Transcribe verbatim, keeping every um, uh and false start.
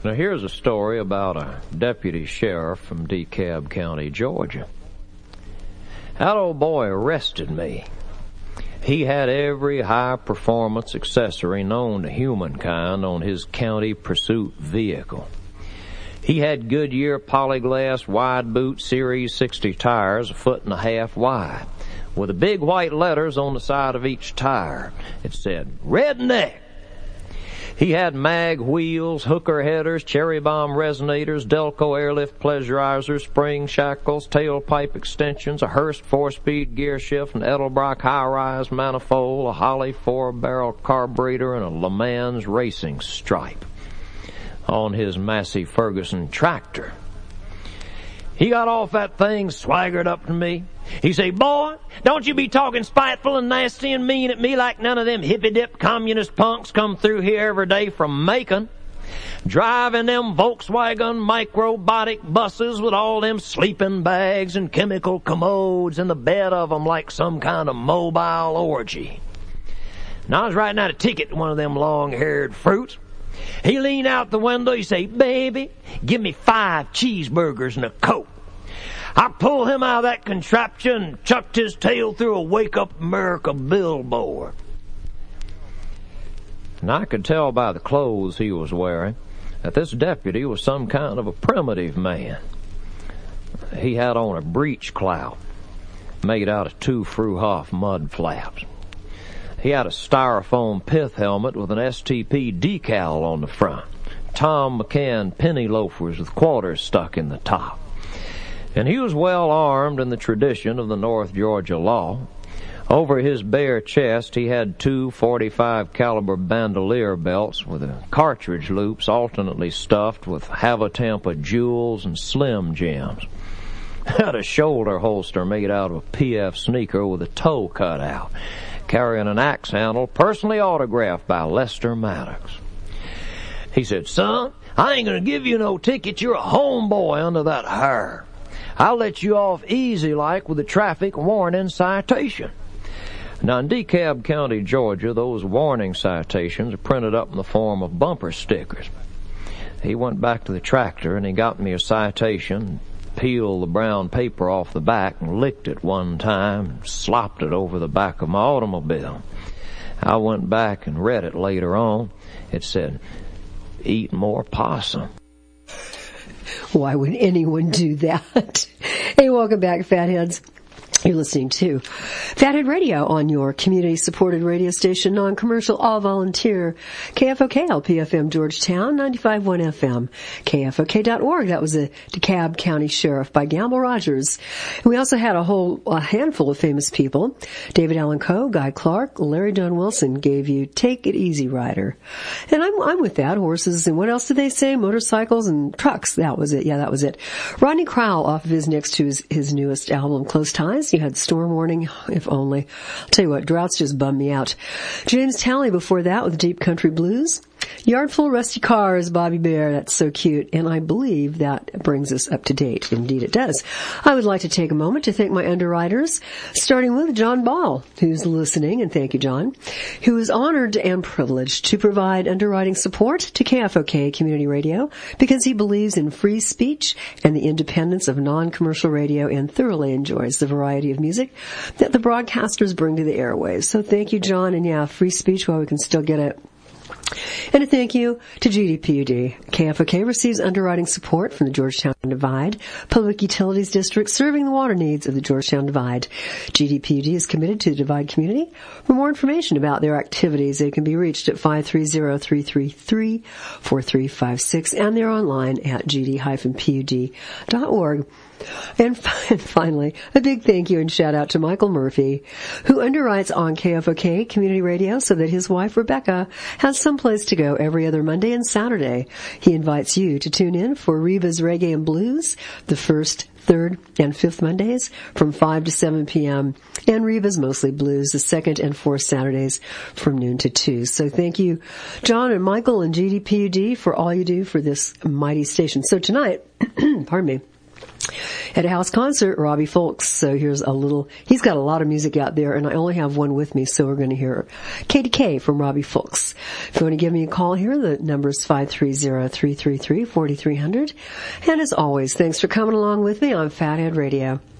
Now, here's a story about a deputy sheriff from DeKalb County, Georgia. That old boy arrested me. He had every high-performance accessory known to humankind on his county pursuit vehicle. He had Goodyear Polyglass wide boot Series sixty tires, a foot and a half wide, with the big white letters on the side of each tire. It said, Redneck. He had mag wheels, hooker headers, cherry bomb resonators, Delco airlift pleasurizers, spring shackles, tailpipe extensions, a Hurst four-speed gear shift, an Edelbrock high-rise manifold, a Holly four-barrel carburetor, and a Le Mans racing stripe on his Massey Ferguson tractor. He got off that thing, swaggered up to me. He said, Boy, don't you be talking spiteful and nasty and mean at me like none of them hippy-dip communist punks come through here every day from Macon, driving them Volkswagen microbotic buses with all them sleeping bags and chemical commodes in the bed of them like some kind of mobile orgy. And I was writing out a ticket to one of them long-haired fruits. He leaned out the window. He said, Baby, give me five cheeseburgers and a Coke. I pulled him out of that contraption and chucked his tail through a Wake Up America billboard. And I could tell by the clothes he was wearing that this deputy was some kind of a primitive man. He had on a breech clout made out of two Fruhoff mud flaps. He had a styrofoam pith helmet with an S T P decal on the front, Tom McCann penny loafers with quarters stuck in the top. And he was well armed in the tradition of the North Georgia law. Over his bare chest, he had two forty-five caliber bandolier belts with the cartridge loops alternately stuffed with Havatampa jewels and Slim Jims. Had a shoulder holster made out of a P F sneaker with a toe cut out, carrying an axe handle personally autographed by Lester Maddox. He said, Son, I ain't going to give you no ticket. You're a homeboy under that hair. I'll let you off easy like with a traffic warning citation. Now, in DeKalb County, Georgia, those warning citations are printed up in the form of bumper stickers. He went back to the tractor and he got me a citation, peeled the brown paper off the back and licked it one time and slopped it over the back of my automobile. I went back and read it later on. It said, Eat more possum. Why would anyone do that? Hey, welcome back, Fatheads. You're listening to Fathead Radio on your community-supported radio station, non-commercial, all-volunteer, K F O K L P F M Georgetown, ninety-five point one F M, K F O K dot org. That was a DeKalb County Sheriff by Gamble Rogers. And we also had a whole a handful of famous people. David Allen Coe, Guy Clark, Larry John Wilson gave you Take It Easy Rider. And I'm, I'm with that. Horses and what else did they say? Motorcycles and trucks. That was it. Yeah, that was it. Rodney Crowell off of his next to his, his newest album, Close Ties. You had Storm Warning, if only. I'll tell you what, droughts just bum me out. James Talley before that with Deep Country Blues. Yard Full of Rusty Cars, Bobby Bear. That's so cute. And I believe that brings us up to date. Indeed it does. I would like to take a moment to thank my underwriters, starting with John Ball, who's listening, and thank you, John, who is honored and privileged to provide underwriting support to K F O K Community Radio because he believes in free speech and the independence of non-commercial radio and thoroughly enjoys the variety of music that the broadcasters bring to the airwaves. So thank you, John. And yeah, free speech while we can still get it. And a thank you to G D P U D. K F O K receives underwriting support from the Georgetown Divide Public Utilities District, serving the water needs of the Georgetown Divide. G D P U D is committed to the Divide community. For more information about their activities, they can be reached at five three zero, three three three, four three five six, and they're online at g d dash p u d dot org. And finally, a big thank you and shout out to Michael Murphy, who underwrites on K F O K Community Radio so that his wife Rebecca has someplace to go every other Monday and Saturday. He invites you to tune in for Reva's Reggae and Blues the first, third, and fifth Mondays from five to seven p.m. and Reva's Mostly Blues the second and fourth Saturdays from noon to two. So thank you, John and Michael and G D P U D, for all you do for this mighty station. So tonight, pardon me, At a house concert, Robbie Fulks. So here's a little, he's got a lot of music out there, and I only have one with me, so we're going to hear K D K from Robbie Fulks. If you want to give me a call here, the number is five three zero, three three three, four three zero zero. And as always, thanks for coming along with me on Fathead Radio.